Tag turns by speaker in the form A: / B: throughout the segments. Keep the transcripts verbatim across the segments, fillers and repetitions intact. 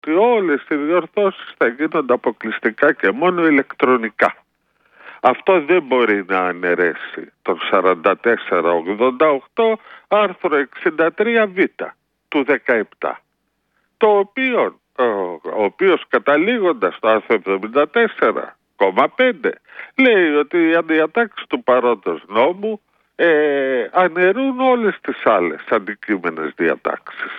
A: ότι όλες οι διορθώσεις θα γίνονται αποκλειστικά και μόνο ηλεκτρονικά. Αυτό δεν μπορεί να αναιρέσει τον σαράντα τέσσερα ογδόντα οκτώ άρθρο εξήντα τρία β του δεκαεπτά, το οποίο, ο οποίος καταλήγοντας στο άρθρο εβδομήντα τέσσερα κόμμα πέντε λέει ότι οι διατάξεις του παρόντος νόμου ε, αναιρούν όλες τις άλλες αντικείμενες διατάξεις.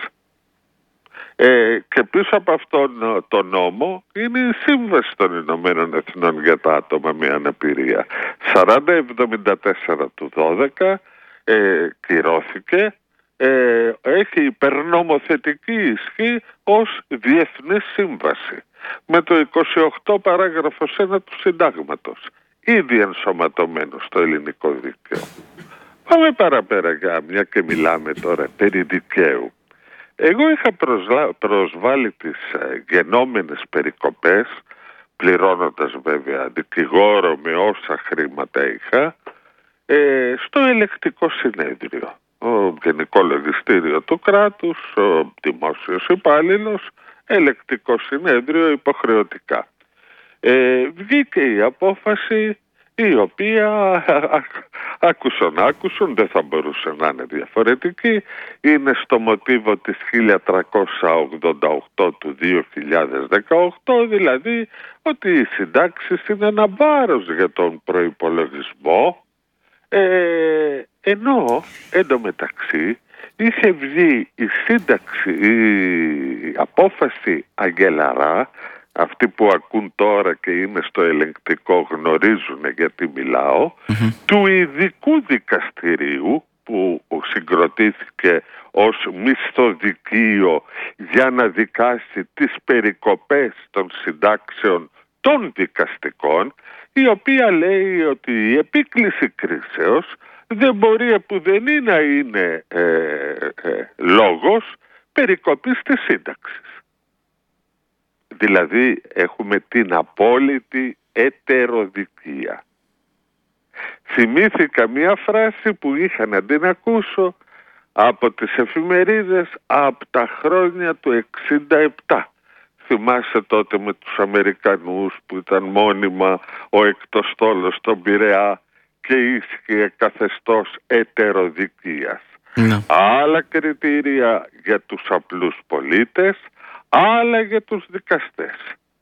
A: Ε, και πίσω από αυτόν τον νόμο είναι η Σύμβαση των Ηνωμένων Εθνών για τα άτομα με αναπηρία. σαράντα εβδομήντα τέσσερα του δώδεκα ε, κυρώθηκε, ε, έχει υπερνομοθετική ισχύ ως διεθνής σύμβαση με το είκοσι οκτώ παράγραφος ένα του συντάγματος, ήδη ενσωματωμένο στο ελληνικό δίκαιο. Πάμε παραπέρα, για μια και μιλάμε τώρα περί δικαίου. Εγώ είχα προσλα... προσβάλει τις ε, γενόμενες περικοπές, πληρώνοντας βέβαια δικηγόρο με όσα χρήματα είχα, ε, στο ελεκτικό συνέδριο. Ο Γενικό Λογιστήριο του κράτους, ο δημόσιος υπάλληλος, ελεκτικό συνέδριο υποχρεωτικά. Ε, βγήκε η απόφαση η οποία άκουσον άκουσον, δεν θα μπορούσε να είναι διαφορετική, είναι στο μοτίβο της χίλια τριακόσια ογδόντα οκτώ του δύο χιλιάδες δεκαοκτώ, δηλαδή ότι οι συντάξεις είναι ένα βάρος για τον προϋπολογισμό, ε, ενώ εντωμεταξύ είχε βγει η σύνταξη, η απόφαση Αγγελαρά, αυτοί που ακούν τώρα και είναι στο ελεγκτικό γνωρίζουν γιατί μιλάω, mm-hmm. του ειδικού δικαστηρίου που συγκροτήθηκε ως μισθοδικείο για να δικάσει τις περικοπές των συντάξεων των δικαστικών, η οποία λέει ότι η επίκληση κρίσεως δεν μπορεί επουδενή να είναι ε, ε, λόγος περικοπής της σύνταξης. Δηλαδή έχουμε την απόλυτη ετεροδικία. Θυμήθηκα μια φράση που είχα να την ακούσω από τις εφημερίδες από τα χρόνια του εξήντα επτά. Θυμάσαι τότε με τους Αμερικανούς που ήταν μόνιμα ο εκτοστόλος στον Πειραιά και ίσχυε καθεστώς ετεροδικίας. Ναι. Άλλα κριτήρια για τους απλούς πολίτες, άλλα για τους δικαστές.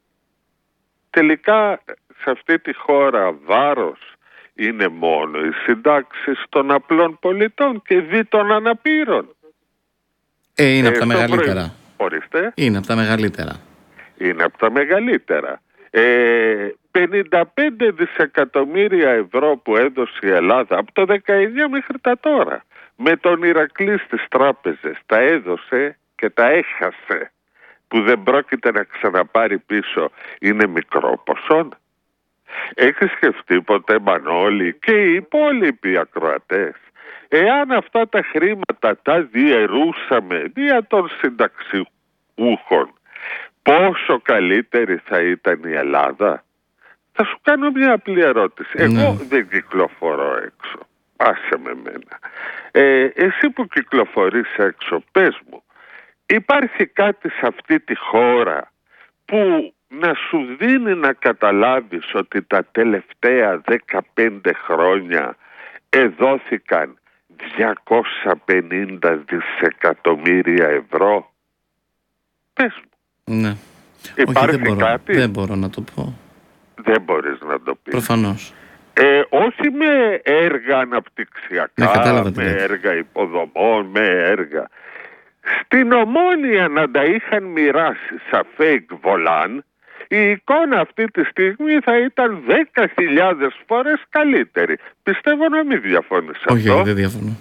A: Τελικά σε αυτή τη χώρα βάρος είναι μόνο οι συντάξεις των απλών πολιτών και δι των αναπήρων.
B: Ε, είναι ε, από τα μεγαλύτερα.
A: Ορίστε.
B: Είναι από τα μεγαλύτερα.
A: Είναι από τα μεγαλύτερα. Ε, πενήντα πέντε δισεκατομμύρια ευρώ που έδωσε η Ελλάδα από το δεκαεννιά μέχρι τα τώρα με τον Ηρακλή στις τράπεζες τα έδωσε και τα έχασε, που δεν πρόκειται να ξαναπάρει πίσω, είναι μικρό ποσό. Έχει σκεφτεί ποτέ, Μανώλη, και οι υπόλοιποι ακροατές, εάν αυτά τα χρήματα τα διαιρούσαμε δια των συνταξιούχων, πόσο καλύτερη θα ήταν η Ελλάδα? Θα σου κάνω μια απλή ερώτηση. Εγώ ναι. δεν κυκλοφορώ έξω. Άσε με μένα. Ε, εσύ που κυκλοφορείς έξω, πες μου, υπάρχει κάτι σε αυτή τη χώρα που να σου δίνει να καταλάβεις ότι τα τελευταία δεκαπέντε χρόνια εδώθηκαν διακόσια πενήντα δισεκατομμύρια ευρώ? Πες μου.
B: Ναι.
A: Υπάρχει
B: όχι, δεν μπορώ,
A: κάτι?
B: Δεν μπορώ να το πω.
A: Δεν μπορείς να το πεις.
B: Προφανώς.
A: Ε, όχι με έργα αναπτυξιακά,
B: ναι,
A: με έργα υποδομών, με έργα. Στην Ομόνια να τα είχαν μοιράσει σαν fake volan, η εικόνα αυτή τη στιγμή θα ήταν δέκα χιλιάδες φορές καλύτερη. Πιστεύω να μην διαφωνείς αυτό.
B: Όχι, δεν διαφωνώ.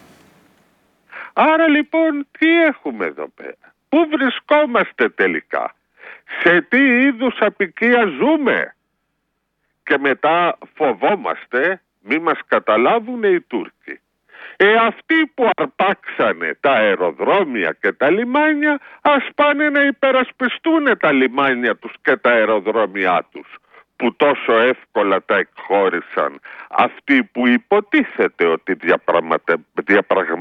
A: Άρα λοιπόν τι έχουμε εδώ πέρα? Πού βρισκόμαστε τελικά? Σε τι είδους απικία ζούμε? Και μετά φοβόμαστε μη μας καταλάβουν οι Τούρκοι. Ε, αυτοί που αρπάξανε τα αεροδρόμια και τα λιμάνια, ας πάνε να υπερασπιστούν τα λιμάνια τους και τα αεροδρόμια τους, που τόσο εύκολα τα εκχώρησαν αυτοί που υποτίθεται ότι διαπραγματε...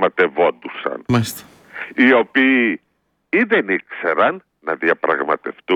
A: διαπραγματευόντουσαν.
B: Μάλιστα.
A: Οι οποίοι ή δεν ήξεραν να διαπραγματευτούν,